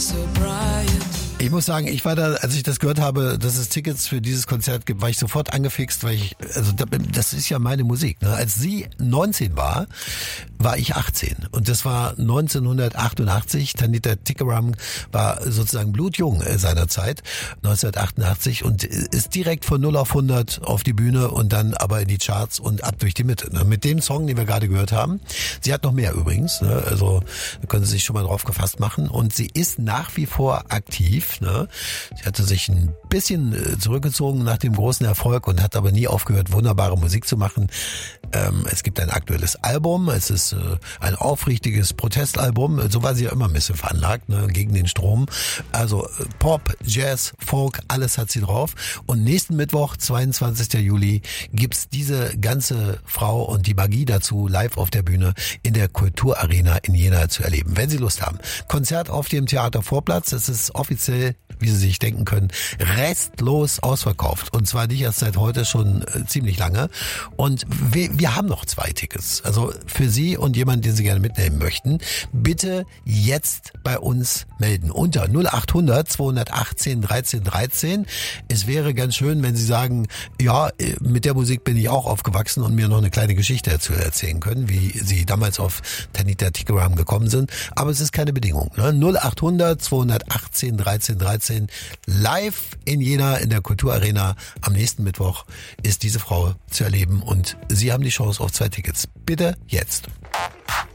Ich muss sagen, ich war da, als ich das gehört habe, dass es Tickets für dieses Konzert gibt, war ich sofort angefixt, weil das ist ja meine Musik. Ne? Als sie 19 war ich 18. Und das war 1988. Tanita Tikaram war sozusagen blutjung seinerzeit, 1988, und ist direkt von 0 auf 100 auf die Bühne und dann aber in die Charts und ab durch die Mitte. Ne? Mit dem Song, den wir gerade gehört haben. Sie hat noch mehr übrigens, ne? Also da können Sie sich schon mal drauf gefasst machen. Und sie ist nach wie vor aktiv. Ne? Sie hatte sich ein bisschen zurückgezogen nach dem großen Erfolg und hat aber nie aufgehört, wunderbare Musik zu machen. Es gibt ein aktuelles Album, es ist ein aufrichtiges Protestalbum, so war sie ja immer ein bisschen veranlagt, ne, gegen den Strom. Also Pop, Jazz, Folk, alles hat sie drauf. Und nächsten Mittwoch, 22. Juli, gibt's diese ganze Frau und die Magie dazu live auf der Bühne in der Kulturarena in Jena zu erleben, wenn Sie Lust haben. Konzert auf dem Theatervorplatz, es ist offiziell, wie Sie sich denken können, restlos ausverkauft. Und zwar nicht erst seit heute, schon ziemlich lange. Und wir haben noch 2 Tickets. Also für Sie und jemanden, den Sie gerne mitnehmen möchten, bitte jetzt bei uns melden. Unter 0800 218 13 13. Es wäre ganz schön, wenn Sie sagen, ja, mit der Musik bin ich auch aufgewachsen und mir noch eine kleine Geschichte dazu erzählen können, wie Sie damals auf Tanita Tikaram gekommen sind. Aber es ist keine Bedingung. Ne? 0800 218 13 13. Live in Jena in der Kulturarena am nächsten Mittwoch ist diese Frau zu erleben und Sie haben die Chance auf 2 Tickets. Bitte jetzt.